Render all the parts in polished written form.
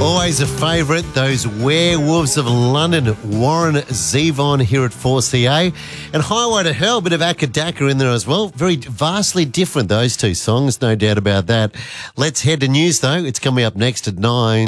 Always a favourite, those Werewolves of London, Warren Zevon here at 4CA. And Highway to Hell, a bit of Akadaka in there as well. Very vastly different, those two songs, no doubt about that. Let's head to news, though. It's coming up next at 9.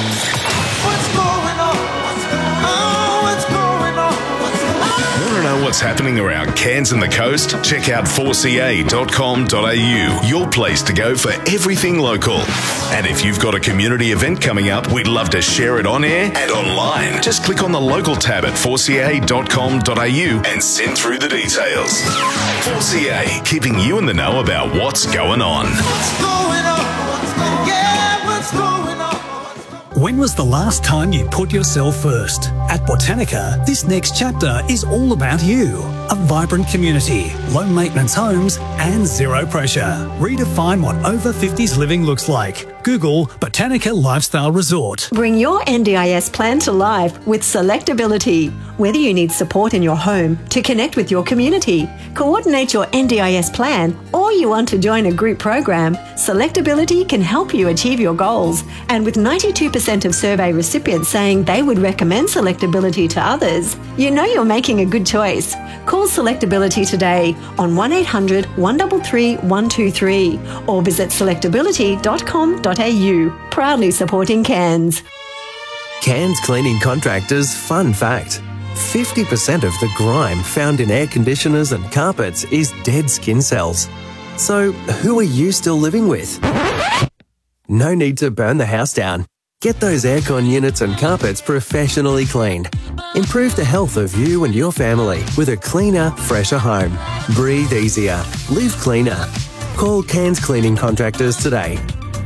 What's happening around Cairns and the coast? Check out 4ca.com.au, your place to go for everything local. And if you've got a community event coming up, we'd love to share it on air and online. Just click on the local tab at 4ca.com.au and send through the details. 4CA, keeping you in the know about what's going on. What's going on? Yeah, what's going on? When was the last time you put yourself first? At Botanica, this next chapter is all about you. A vibrant community, low maintenance homes, and zero pressure. Redefine what over 50s living looks like. Google Botanica Lifestyle Resort. Bring your NDIS plan to life with Selectability. Whether you need support in your home to connect with your community, coordinate your NDIS plan, or you want to join a group program, Selectability can help you achieve your goals. And with 92% of survey recipients saying they would recommend Selectability to others, you know you're making a good choice. Call Selectability today on 1800 133 123 or visit selectability.com.au. Proudly supporting Cairns. Cairns Cleaning Contractors fun fact. 50% of the grime found in air conditioners and carpets is dead skin cells. So who are you still living with? No need to burn the house down. Get those aircon units and carpets professionally cleaned. Improve the health of you and your family with a cleaner, fresher home. Breathe easier. Live cleaner. Call Cairns Cleaning Contractors today.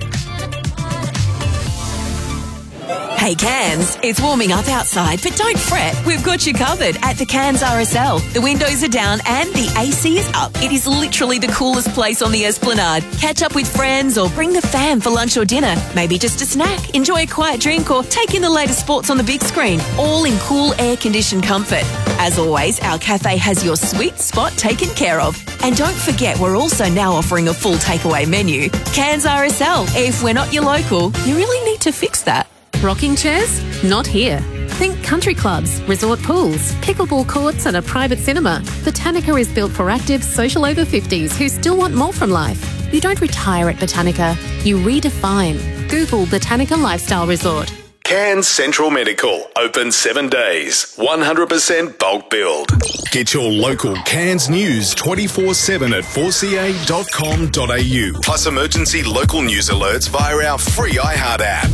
Hey Cairns, it's warming up outside, but don't fret, we've got you covered at the Cairns RSL. The windows are down and the AC is up. It is literally the coolest place on the Esplanade. Catch up with friends or bring the fam for lunch or dinner. Maybe just a snack, enjoy a quiet drink or take in the latest sports on the big screen, all in cool air-conditioned comfort. As always, our cafe has your sweet spot taken care of. And don't forget, we're also now offering a full takeaway menu. Cairns RSL, if we're not your local, you really need to fix that. Rocking chairs? Not here. Think country clubs, resort pools, pickleball courts and a private cinema. Botanica is built for active social over 50s who still want more from life. You don't retire at Botanica, you redefine. Google Botanica Lifestyle Resort. Cairns Central Medical, open 7 days, 100% bulk build. Get your local Cairns news 24/7 at 4ca.com.au, plus emergency local news alerts via our free iHeart app.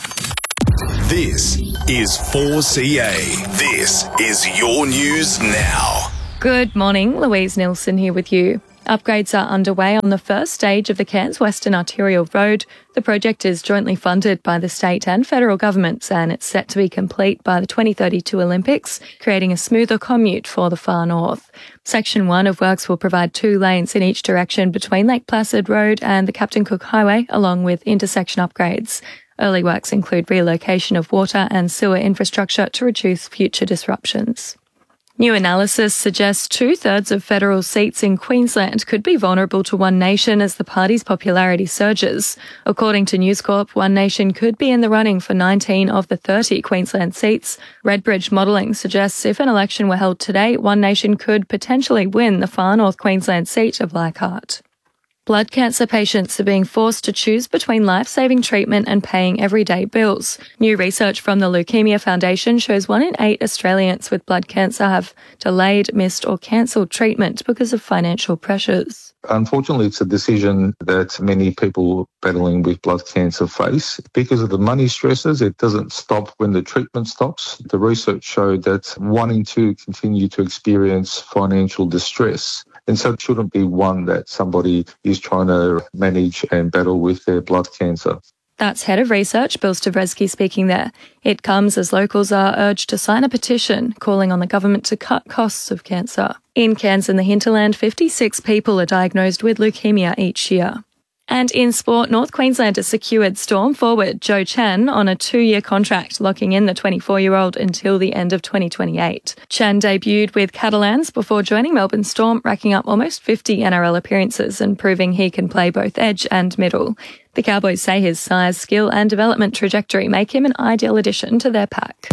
This is 4CA. This is your news now. Good morning, Louise Nilsson here with you. Upgrades are underway on the first stage of the Cairns Western Arterial Road. The project is jointly funded by the state and federal governments and it's set to be complete by the 2032 Olympics, creating a smoother commute for the far north. Section 1 of works will provide 2 lanes in each direction between Lake Placid Road and the Captain Cook Highway, along with intersection upgrades. Early works include relocation of water and sewer infrastructure to reduce future disruptions. New analysis suggests 2/3 of federal seats in Queensland could be vulnerable to One Nation as the party's popularity surges. According to News Corp, One Nation could be in the running for 19 of the 30 Queensland seats. Redbridge modelling suggests if an election were held today, One Nation could potentially win the far north Queensland seat of Leichhardt. Blood cancer patients are being forced to choose between life-saving treatment and paying everyday bills. New research from the Leukemia Foundation shows 1 in 8 Australians with blood cancer have delayed, missed or cancelled treatment because of financial pressures. Unfortunately, it's a decision that many people battling with blood cancer face. Because of the money stresses, it doesn't stop when the treatment stops. The research showed that 1 in 2 continue to experience financial distress. And so it shouldn't be one that somebody is trying to manage and battle with their blood cancer. That's Head of Research Bill Stavresky speaking there. It comes as locals are urged to sign a petition calling on the government to cut costs of cancer. In Cairns and the hinterland, 56 people are diagnosed with leukemia each year. And in sport, North Queensland has secured Storm forward Joe Chen on a 2-year contract, locking in the 24-year-old until the end of 2028. Chen debuted with Catalans before joining Melbourne Storm, racking up almost 50 NRL appearances and proving he can play both edge and middle. The Cowboys say his size, skill and development trajectory make him an ideal addition to their pack.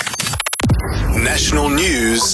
National news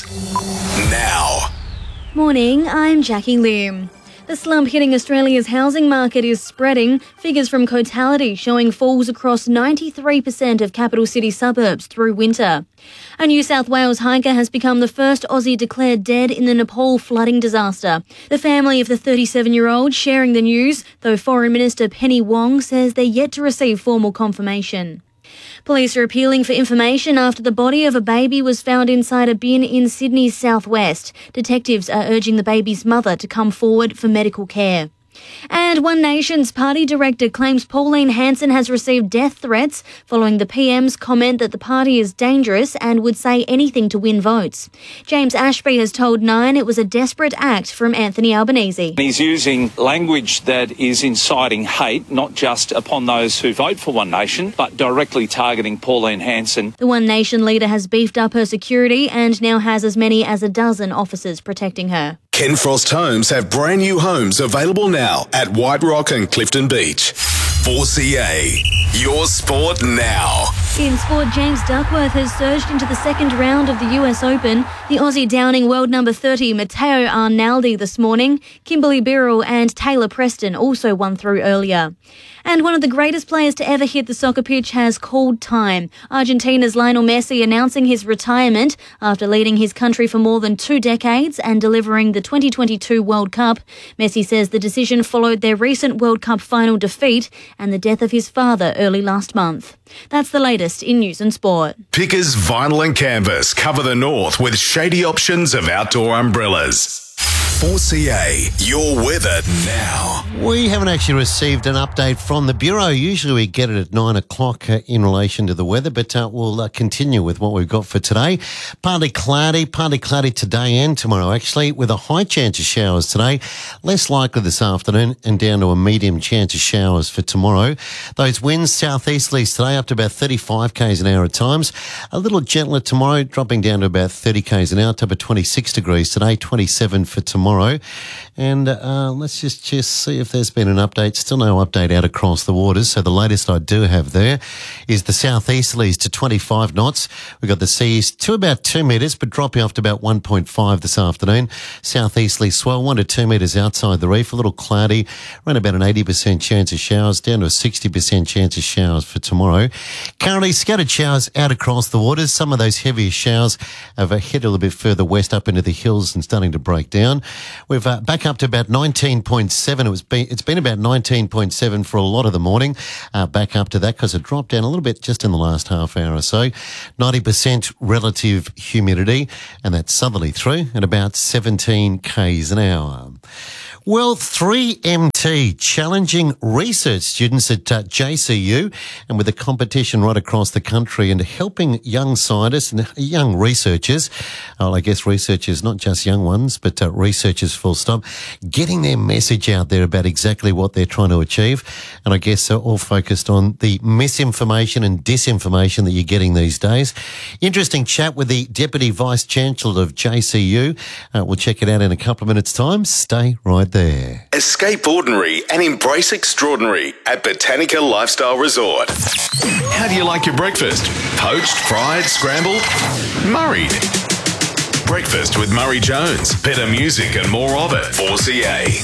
now. Morning, I'm Jackie Lim. The slump hitting Australia's housing market is spreading. Figures from Cotality showing falls across 93% of capital city suburbs through winter. A New South Wales hiker has become the first Aussie declared dead in the Nepal flooding disaster. The family of the 37-year-old sharing the news, though Foreign Minister Penny Wong says they're yet to receive formal confirmation. Police are appealing for information after the body of a baby was found inside a bin in Sydney's southwest. Detectives are urging the baby's mother to come forward for medical care. And One Nation's party director claims Pauline Hanson has received death threats following the PM's comment that the party is dangerous and would say anything to win votes. James Ashby has told Nine it was a desperate act from Anthony Albanese. He's using language that is inciting hate, not just upon those who vote for One Nation, but directly targeting Pauline Hanson. The One Nation leader has beefed up her security and now has as many as a dozen officers protecting her. Ken Frost Homes have brand new homes available now at White Rock and Clifton Beach. 4CA, your sport now. In sport, James Duckworth has surged into the second round of the US Open. The Aussie downing world number 30 Matteo Arnaldi this morning. Kimberly Birrell and Taylor Preston also won through earlier. And one of the greatest players to ever hit the soccer pitch has called time. Argentina's Lionel Messi announcing his retirement after leading his country for more than 2 decades and delivering the 2022 World Cup. Messi says the decision followed their recent World Cup final defeat and the death of his father early last month. That's the latest in news and sport. Pickers Vinyl and Canvas cover the north with shady options of outdoor umbrellas. 4CA, your weather now. We haven't actually received an update from the Bureau. Usually we get it at 9 o'clock in relation to the weather, but we'll continue with what we've got for today. Partly cloudy today and tomorrow, actually, with a high chance of showers today. Less likely this afternoon and down to a medium chance of showers for tomorrow. Those winds southeasterlies today up to about 35 k's an hour at times. A little gentler tomorrow, dropping down to about 30 k's an hour, up to 26 degrees today, 27 for tomorrow. And let's just see if there's been an update. Still no update out across the waters. So the latest I do have there is the southeasterlies to 25 knots. We've got the seas to about 2 metres, but dropping off to about 1.5 this afternoon. Southeasterly swell 1 to 2 metres outside the reef. A little cloudy, around about an 80% chance of showers, down to a 60% chance of showers for tomorrow. Currently scattered showers out across the waters. Some of those heavier showers have hit a little bit further west up into the hills and starting to break down. We've back up to about 19.7. It's been about 19.7 for a lot of the morning. Back up to that because it dropped down a little bit just in the last half hour or so. 90% relative humidity, and that's southerly through at about 17 k's an hour. Well, 3MT challenging research students at JCU and with a competition right across the country and helping young scientists and young researchers, well, I guess researchers, not just young ones, but researchers full stop, getting their message out there about exactly what they're trying to achieve. And I guess all focused on the misinformation and disinformation that you're getting these days. Interesting chat with the Deputy Vice-Chancellor of JCU. We'll check it out in a couple of minutes' time. Stay right there. Escape ordinary and embrace extraordinary at Botanica Lifestyle Resort. How do you like your breakfast? Poached, fried, scrambled? Murrayed. Breakfast with Murray Jones. Better music and more of it. 4CA.